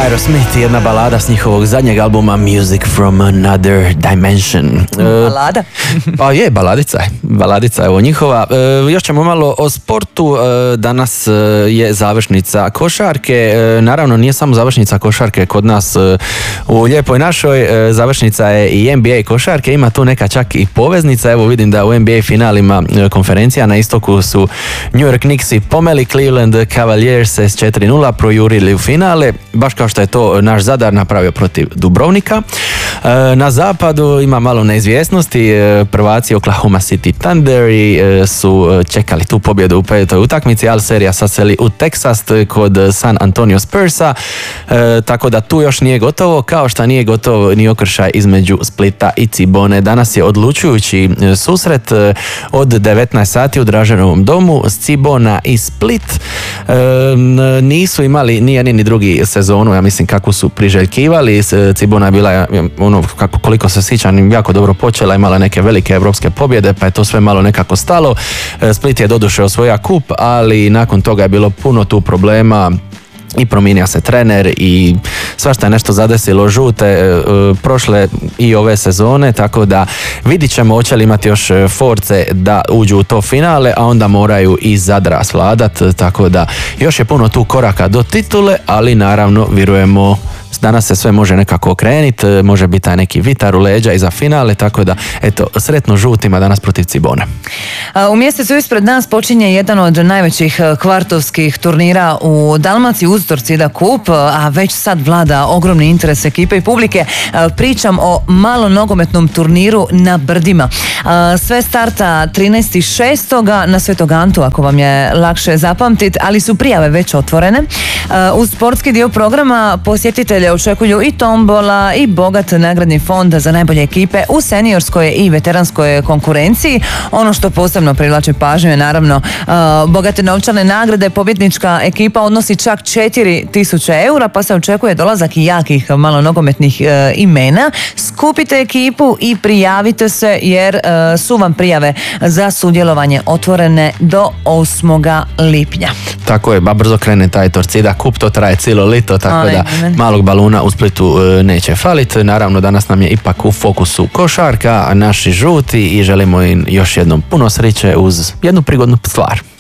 Aerosmith, jedna balada s njihovog zadnjeg albuma Music from Another Dimension. Balada? Pa je, baladica evo njihova. Još ćemo malo o sportu. Danas je završnica košarke. Naravno nije samo završnica košarke kod nas u Lijepoj našoj. Završnica je i NBA košarke. Ima tu neka čak i poveznica. Evo vidim da u NBA finalima konferencija na istoku su New York Knicksi pomeli Cleveland Cavaliers s 4-0, projurili u finale, baš kao što je to naš Zadar napravio protiv Dubrovnika. Na zapadu ima malo neizvjesnosti, prvaci Oklahoma City Thunder su čekali tu pobjedu u petoj utakmici, ali serija sad seli u Texas kod San Antonio Spursa, tako da tu još nije gotovo, kao što nije gotovo ni okršaj između Splita i Cibone. Danas je odlučujući susret od 19 sati u Draženovom domu. Cibona i Split nisu imali ni jedni ni drugi sezonu, ja mislim kako su priželjkivali. Cibona je bila, koliko se sjećam, jako dobro počela, imala neke velike evropske pobjede, pa je to sve malo nekako stalo. Split je doduše osvojio kup, ali nakon toga je bilo puno tu problema i promijenio se trener i svašta je nešto zadesilo žute prošle i ove sezone, tako da vidit ćemo hoće li imati još force da uđu u to finale, a onda moraju i Zadra svladat, tako da još je puno tu koraka do titule, ali naravno vjerujemo danas se sve može nekako okrenuti, može biti taj neki vitar u leđa i za finale, tako da eto, sretno žutima danas protiv Cibone. U mjesecu ispred nas počinje jedan od najvećih kvartovskih turnira u Dalmaciji, Uzorcida Kup, a već sad vlada ogromni interes ekipe i publike. Pričam o malonogometnom turniru na Brdima. Sve starta 13.6. na Svetog Antu, ako vam je lakše zapamtiti, ali su prijave već otvorene. Uz sportski dio programa posjetitelje očekuju i tombola i bogat nagradni fond za najbolje ekipe u seniorskoj i veteranskoj konkurenciji. Ono što posebno privlači pažnju je naravno bogate novčane nagrade. Pobjednička ekipa odnosi čak 4.000 eura, pa se očekuje dolazak i jakih malonogometnih imena. Skupite ekipu i prijavite se jer su vam prijave za sudjelovanje otvorene do 8. lipnja. Tako je, ba brzo krene taj Torcida Kup, to traje cijelo lito, tako da malog baluna u Splitu neće faliti. Naravno danas nam je ipak u fokusu košarka, naši žuti, i želimo im još jednom puno sreće uz jednu prigodnu stvar.